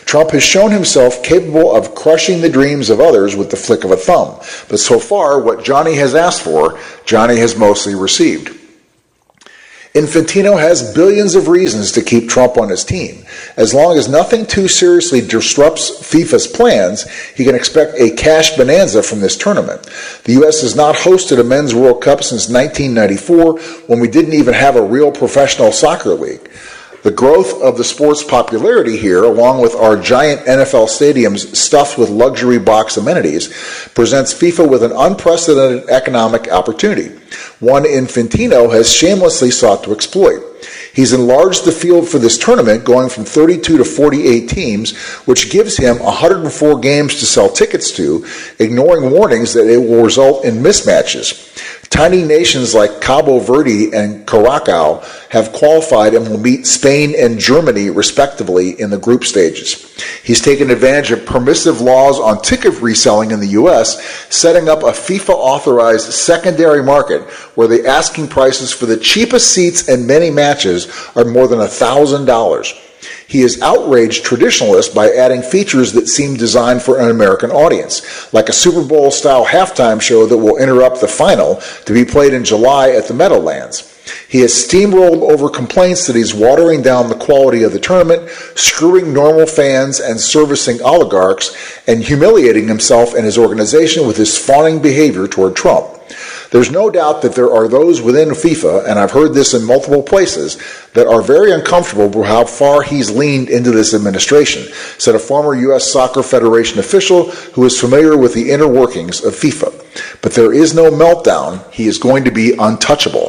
Speaker 2: Trump has shown himself capable of crushing the dreams of others with the flick of a thumb. But so far, what Johnny has asked for, Johnny has mostly received. Infantino has billions of reasons to keep Trump on his team. As long as nothing too seriously disrupts FIFA's plans, he can expect a cash bonanza from this tournament. The U.S. has not hosted a Men's World Cup since 1994, when we didn't even have a real professional soccer league. The growth of the sport's popularity here, along with our giant NFL stadiums stuffed with luxury box amenities, presents FIFA with an unprecedented economic opportunity, one Infantino has shamelessly sought to exploit. He's enlarged the field for this tournament, going from 32 to 48 teams, which gives him 104 games to sell tickets to, ignoring warnings that it will result in mismatches. Tiny nations like Cabo Verde and Curacao have qualified and will meet Spain and Germany, respectively, in the group stages. He's taken advantage of permissive laws on ticket reselling in the U.S., setting up a FIFA-authorized secondary market where the asking prices for the cheapest seats in many matches are more than $1,000. He has outraged traditionalists by adding features that seem designed for an American audience, like a Super Bowl-style halftime show that will interrupt the final to be played in July at the Meadowlands. He has steamrolled over complaints that he's watering down the quality of the tournament, screwing normal fans and servicing oligarchs, and humiliating himself and his organization with his fawning behavior toward Trump. There's no doubt that there are those within FIFA, and I've heard this in multiple places, that are very uncomfortable with how far he's leaned into this administration, said a former U.S. Soccer Federation official who is familiar with the inner workings of FIFA. But there is no meltdown. He is going to be untouchable.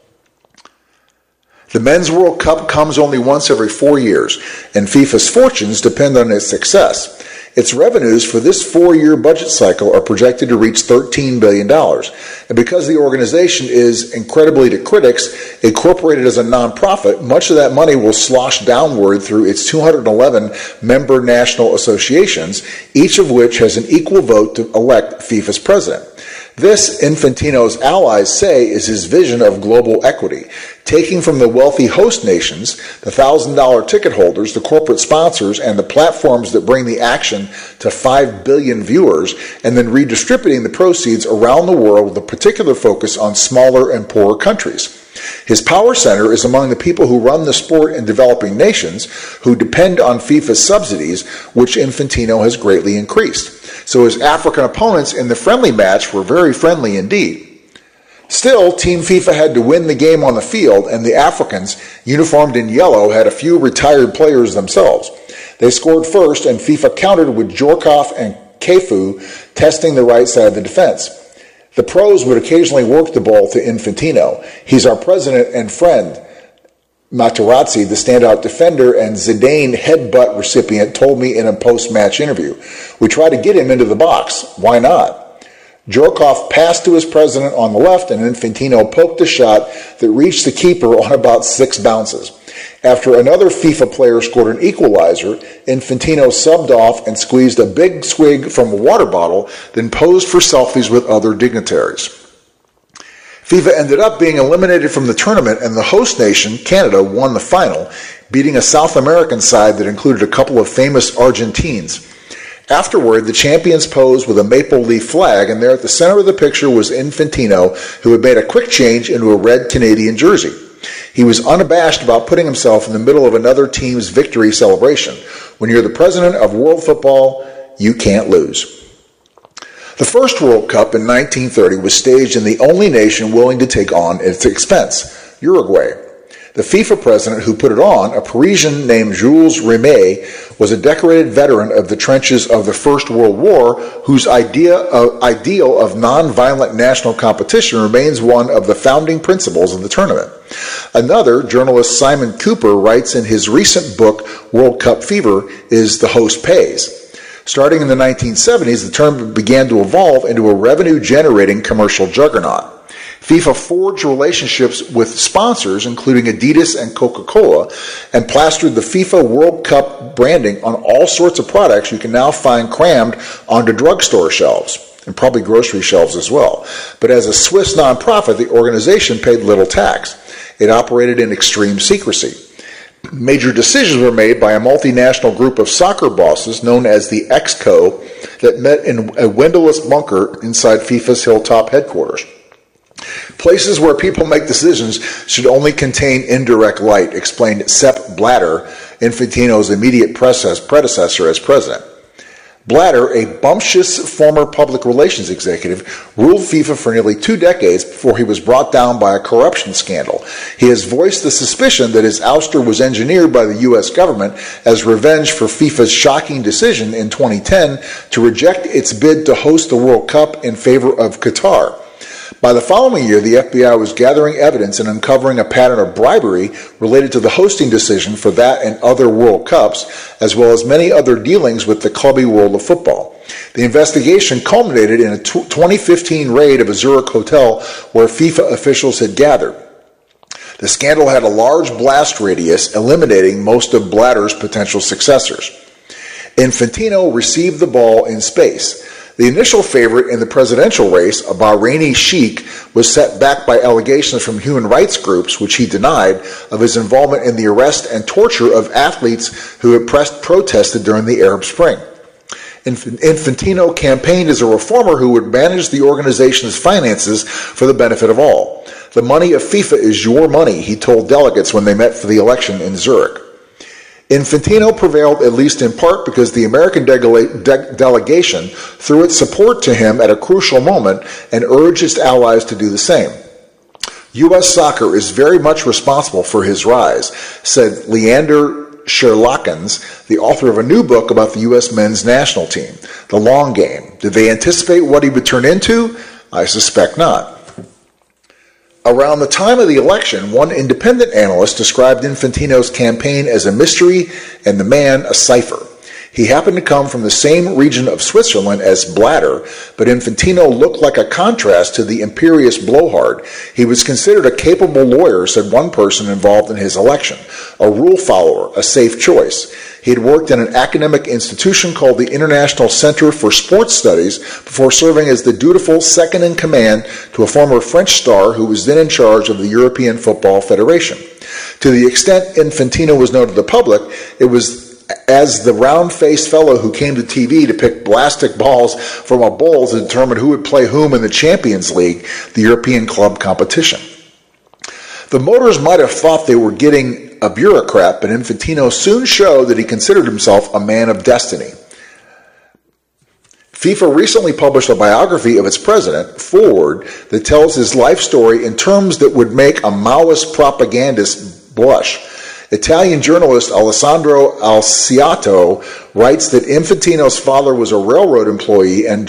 Speaker 2: The Men's World Cup comes only once every 4 years, and FIFA's fortunes depend on its success. Its revenues for this 4-year budget cycle are projected to reach $13 billion. And because the organization is, incredibly to critics, incorporated as a nonprofit, much of that money will slosh downward through its 211 member national associations, each of which has an equal vote to elect FIFA's president. This, Infantino's allies say, is his vision of global equity, taking from the wealthy host nations, the $1,000 ticket holders, the corporate sponsors, and the platforms that bring the action to 5 billion viewers, and then redistributing the proceeds around the world with a particular focus on smaller and poorer countries. His power center is among the people who run the sport in developing nations, who depend on FIFA's subsidies, which Infantino has greatly increased. So his African opponents in the friendly match were very friendly indeed. Still, Team FIFA had to win the game on the field, and the Africans, uniformed in yellow, had a few retired players themselves. They scored first, and FIFA countered with Djorkaeff and Cafu testing the right side of the defense. The pros would occasionally work the ball to Infantino. He's our president and friend. Materazzi, the standout defender and Zidane headbutt recipient, told me in a post-match interview. We tried to get him into the box. Why not? Djorkaeff passed to his president on the left, and Infantino poked a shot that reached the keeper on about 6 bounces. After another FIFA player scored an equalizer, Infantino subbed off and squeezed a big swig from a water bottle, then posed for selfies with other dignitaries. FIFA ended up being eliminated from the tournament, and the host nation, Canada, won the final, beating a South American side that included a couple of famous Argentines. Afterward, the champions posed with a maple leaf flag, and there at the center of the picture was Infantino, who had made a quick change into a red Canadian jersey. He was unabashed about putting himself in the middle of another team's victory celebration. When you're the president of world football, you can't lose. The first World Cup in 1930 was staged in the only nation willing to take on its expense, Uruguay. The FIFA president who put it on, a Parisian named Jules Rimet, was a decorated veteran of the trenches of the First World War, whose ideal of non-violent national competition remains one of the founding principles of the tournament. Another, journalist Simon Cooper, writes in his recent book, World Cup Fever, is the host pays. Starting in the 1970s, the term began to evolve into a revenue-generating commercial juggernaut. FIFA forged relationships with sponsors, including Adidas and Coca-Cola, and plastered the FIFA World Cup branding on all sorts of products you can now find crammed onto drugstore shelves, and probably grocery shelves as well. But as a Swiss nonprofit, the organization paid little tax. It operated in extreme secrecy. Major decisions were made by a multinational group of soccer bosses known as the ExCo that met in a windowless bunker inside FIFA's Hilltop headquarters. Places where people make decisions should only contain indirect light, explained Sepp Blatter, Infantino's immediate predecessor as president. Blatter, a bumptious former public relations executive, ruled FIFA for nearly 2 decades before he was brought down by a corruption scandal. He has voiced the suspicion that his ouster was engineered by the U.S. government as revenge for FIFA's shocking decision in 2010 to reject its bid to host the World Cup in favor of Qatar. By the following year, the FBI was gathering evidence and uncovering a pattern of bribery related to the hosting decision for that and other World Cups, as well as many other dealings with the clubby world of football. The investigation culminated in a 2015 raid of a Zurich hotel where FIFA officials had gathered. The scandal had a large blast radius, eliminating most of Blatter's potential successors. Infantino received the ball in space. The initial favorite in the presidential race, a Bahraini sheikh, was set back by allegations from human rights groups, which he denied, of his involvement in the arrest and torture of athletes who had protested during the Arab Spring. Infantino campaigned as a reformer who would manage the organization's finances for the benefit of all. The money of FIFA is your money, he told delegates when they met for the election in Zurich. Infantino prevailed at least in part because the American delegation threw its support to him at a crucial moment and urged its allies to do the same. U.S. soccer is very much responsible for his rise, said Leander Sherlockens, the author of a new book about the U.S. men's national team, The Long Game. Did they anticipate what he would turn into? I suspect not. Around the time of the election, one independent analyst described Infantino's campaign as a mystery and the man a cipher. He happened to come from the same region of Switzerland as Blatter, but Infantino looked like a contrast to the imperious blowhard. He was considered a capable lawyer, said one person involved in his election, a rule follower, a safe choice. He had worked in an academic institution called the International Center for Sports Studies before serving as the dutiful second-in-command to a former French star who was then in charge of the European Football Federation. To the extent Infantino was known to the public, it was as the round-faced fellow who came to TV to pick plastic balls from a bowl to determine who would play whom in the Champions League, the European club competition. The Motors might have thought they were getting a bureaucrat, but Infantino soon showed that he considered himself a man of destiny. FIFA recently published a biography of its president, Forward, that tells his life story in terms that would make a Maoist propagandist blush. Italian journalist Alessandro Alciato writes that Infantino's father was a railroad employee and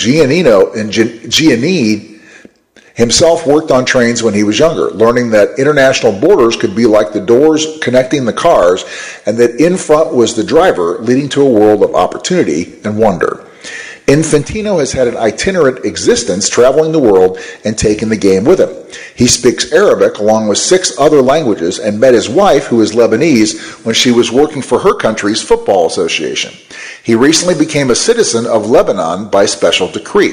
Speaker 2: Giannini himself worked on trains when he was younger, learning that international borders could be like the doors connecting the cars and that in front was the driver, leading to a world of opportunity and wonder. Infantino has had an itinerant existence, traveling the world and taking the game with him. He speaks Arabic along with 6 other languages and met his wife, who is Lebanese, when she was working for her country's football association. He recently became a citizen of Lebanon by special decree.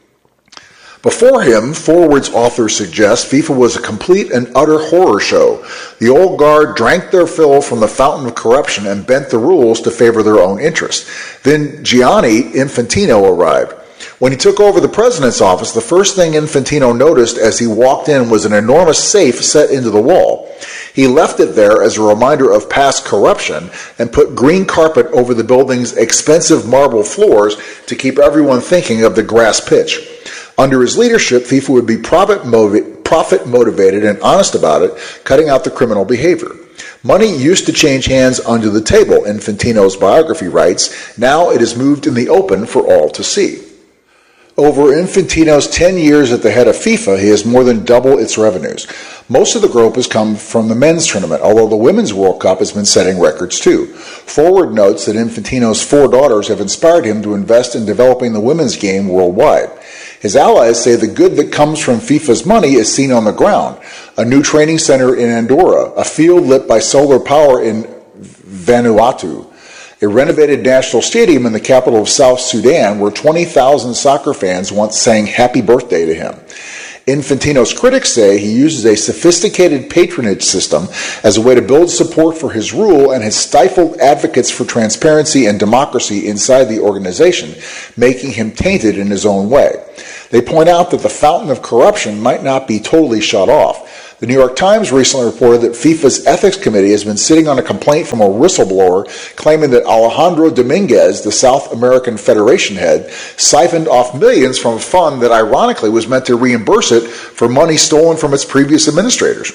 Speaker 2: Before him, Forward's author suggests FIFA was a complete and utter horror show. The old guard drank their fill from the fountain of corruption and bent the rules to favor their own interest. Then Gianni Infantino arrived. When he took over the president's office, the first thing Infantino noticed as he walked in was an enormous safe set into the wall. He left it there as a reminder of past corruption and put green carpet over the building's expensive marble floors to keep everyone thinking of the grass pitch. Under his leadership, FIFA would be profit-motivated and honest about it, cutting out the criminal behavior. Money used to change hands under the table, Infantino's biography writes. Now it is moved in the open for all to see. Over Infantino's 10 years at the head of FIFA, he has more than doubled its revenues. Most of the growth has come from the men's tournament, although the Women's World Cup has been setting records too. Forward notes that Infantino's 4 daughters have inspired him to invest in developing the women's game worldwide. His allies say the good that comes from FIFA's money is seen on the ground. A new training center in Andorra, a field lit by solar power in Vanuatu, a renovated national stadium in the capital of South Sudan where 20,000 soccer fans once sang happy birthday to him. Infantino's critics say he uses a sophisticated patronage system as a way to build support for his rule and has stifled advocates for transparency and democracy inside the organization, making him tainted in his own way. They point out that the fountain of corruption might not be totally shut off. The New York Times recently reported that FIFA's ethics committee has been sitting on a complaint from a whistleblower claiming that Alejandro Dominguez, the South American Federation head, siphoned off millions from a fund that ironically was meant to reimburse it for money stolen from its previous administrators.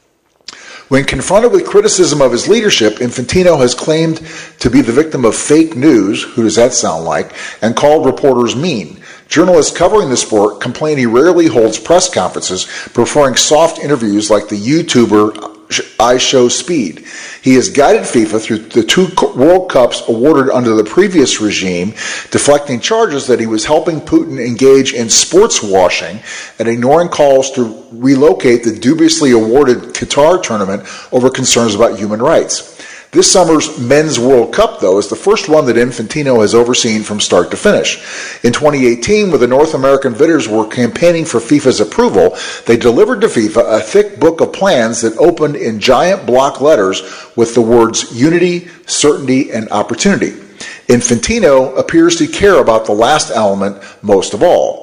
Speaker 2: When confronted with criticism of his leadership, Infantino has claimed to be the victim of fake news, who does that sound like, and called reporters mean. Journalists covering the sport complain he rarely holds press conferences, preferring soft interviews like the YouTuber iShowSpeed. He has guided FIFA through the 2 World Cups awarded under the previous regime, deflecting charges that he was helping Putin engage in sports washing and ignoring calls to relocate the dubiously awarded Qatar tournament over concerns about human rights. This summer's Men's World Cup, though, is the first one that Infantino has overseen from start to finish. In 2018, when the North American bidders were campaigning for FIFA's approval, they delivered to FIFA a thick book of plans that opened in giant block letters with the words unity, certainty, and opportunity. Infantino appears to care about the last element most of all.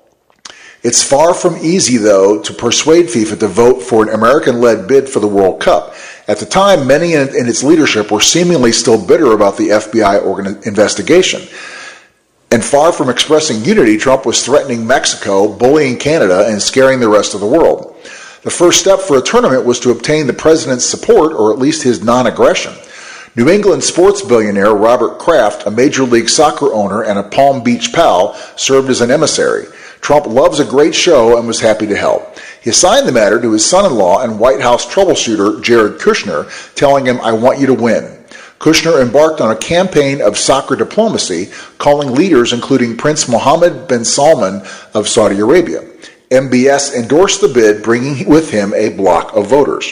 Speaker 2: It's far from easy, though, to persuade FIFA to vote for an American-led bid for the World Cup. At the time, many in its leadership were seemingly still bitter about the FBI investigation. And far from expressing unity, Trump was threatening Mexico, bullying Canada, and scaring the rest of the world. The first step for a tournament was to obtain the president's support, or at least his non-aggression. New England sports billionaire Robert Kraft, a Major League Soccer owner and a Palm Beach pal, served as an emissary. Trump loves a great show and was happy to help. He assigned the matter to his son-in-law and White House troubleshooter Jared Kushner, telling him, "I want you to win." Kushner embarked on a campaign of soccer diplomacy, calling leaders including Prince Mohammed bin Salman of Saudi Arabia. MBS endorsed the bid, bringing with him a block of voters.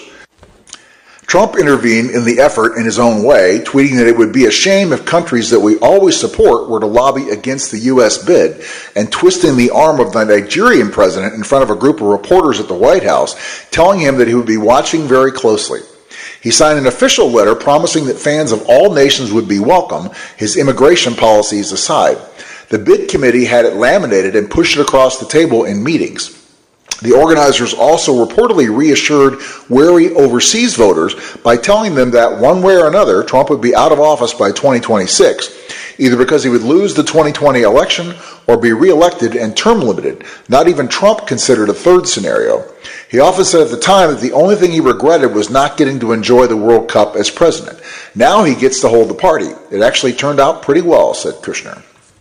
Speaker 2: Trump intervened in the effort in his own way, tweeting that it would be a shame if countries that we always support were to lobby against the U.S. bid, and twisting the arm of the Nigerian president in front of a group of reporters at the White House, telling him that he would be watching very closely. He signed an official letter promising that fans of all nations would be welcome, his immigration policies aside. The bid committee had it laminated and pushed it across the table in meetings. The organizers also reportedly reassured wary overseas voters by telling them that one way or another, Trump would be out of office by 2026, either because he would lose the 2020 election or be reelected and term limited. Not even Trump considered a third scenario. He often said at the time that the only thing he regretted was not getting to enjoy the World Cup as president. Now he gets to hold the party. It actually turned out pretty well, said Kushner.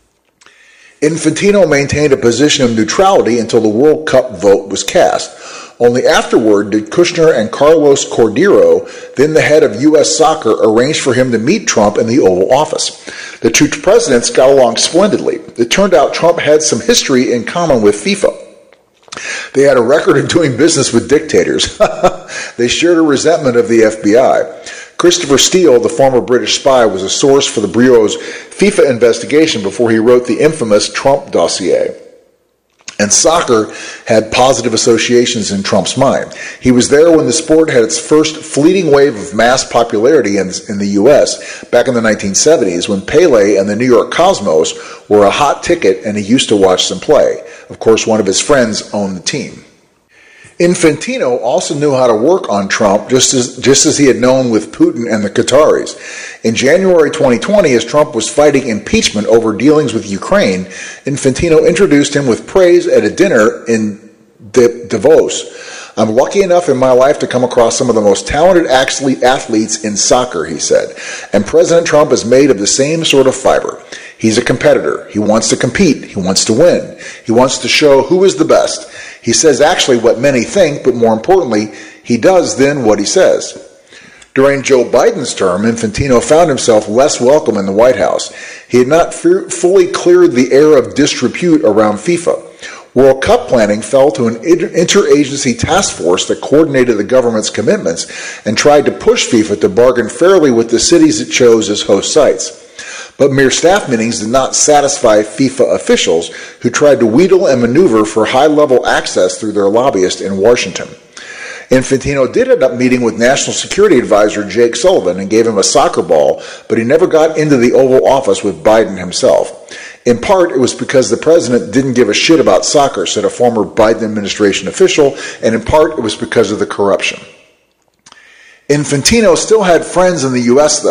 Speaker 2: Infantino maintained a position of neutrality until the World Cup vote was cast. Only afterward did Kushner and Carlos Cordero, then the head of U.S. Soccer, arrange for him to meet Trump in the Oval Office. The two presidents got along splendidly. It turned out Trump had some history in common with FIFA. They had a record of doing business with dictators. They shared a resentment of the FBI. Christopher Steele, the former British spy, was a source for the Bureau's FIFA investigation before he wrote the infamous Trump dossier. And soccer had positive associations in Trump's mind. He was there when the sport had its first fleeting wave of mass popularity in the U.S. back in the 1970s, when Pele and the New York Cosmos were a hot ticket and he used to watch them play. Of course, one of his friends owned the team. Infantino also knew how to work on Trump, just as he had known with Putin and the Qataris. In January 2020, as Trump was fighting impeachment over dealings with Ukraine, Infantino introduced him with praise at a dinner in Davos. "I'm lucky enough in my life to come across some of the most talented athletes in soccer," he said. And President Trump is made of the same sort of fiber. He's a competitor. He wants to compete. He wants to win. He wants to show who is the best. He says actually what many think, but more importantly, he does then what he says. During Joe Biden's term, Infantino found himself less welcome in the White House. He had not fully cleared the air of disrepute around FIFA. World Cup planning fell to an interagency task force that coordinated the government's commitments and tried to push FIFA to bargain fairly with the cities it chose as host sites. But mere staff meetings did not satisfy FIFA officials who tried to wheedle and maneuver for high-level access through their lobbyist in Washington. Infantino did end up meeting with National Security Advisor Jake Sullivan and gave him a soccer ball, but he never got into the Oval Office with Biden himself. In part, it was because the president didn't give a shit about soccer, said a former Biden administration official, and in part, it was because of the corruption. Infantino still had friends in the U.S., though.